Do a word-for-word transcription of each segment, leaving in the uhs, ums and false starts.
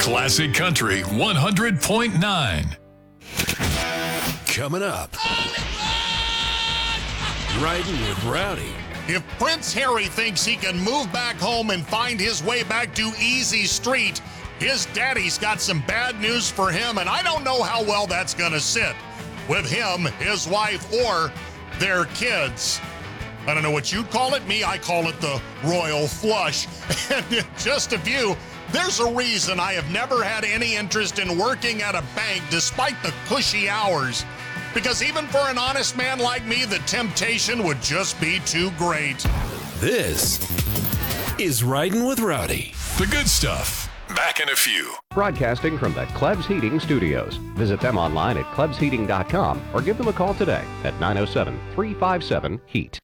Classic Country one hundred point nine. Coming up. Riding with Rowdy. If Prince Harry thinks he can move back home and find his way back to Easy Street, his daddy's got some bad news for him, and I don't know how well that's going to sit with him, his wife, or their kids. I don't know what you'd call it. Me, I call it the royal flush. And in just a few, there's a reason I have never had any interest in working at a bank despite the cushy hours. Because even for an honest man like me, the temptation would just be too great. This is Riding with Rowdy. The good stuff. Back in a few. Broadcasting from the Klebs Heating Studios. Visit them online at klebs heating dot com or give them a call today at nine oh seven, three five seven, heat.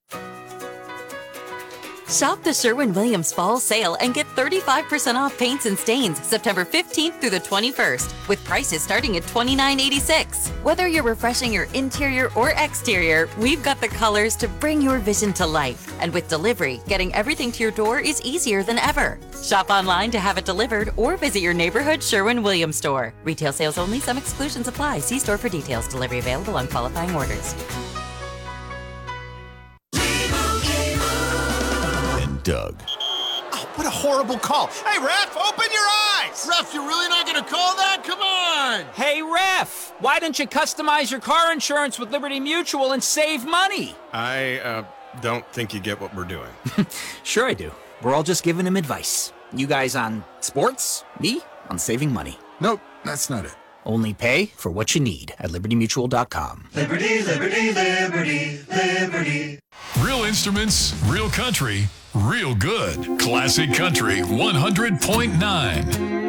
Shop the Sherwin-Williams Fall Sale and get thirty-five percent off paints and stains September fifteenth through the twenty-first, with prices starting at twenty-nine eighty-six. Whether you're refreshing your interior or exterior, we've got the colors to bring your vision to life. And with delivery, getting everything to your door is easier than ever. Shop online to have it delivered or visit your neighborhood Sherwin-Williams store. Retail sales only. Some exclusions apply. See store for details. Delivery available on qualifying orders. Doug. Oh, what a horrible call. Hey, ref, open your eyes. Ref, you're really not going to call that? Come on. Hey, ref, why don't you customize your car insurance with Liberty Mutual and save money? I uh, don't think you get what we're doing. Sure I do. We're all just giving him advice. You guys on sports, me on saving money. Nope, that's not it. Only pay for what you need at liberty mutual dot com. Liberty, liberty, liberty, liberty. Real instruments, real country, real good. Classic Country one hundred point nine.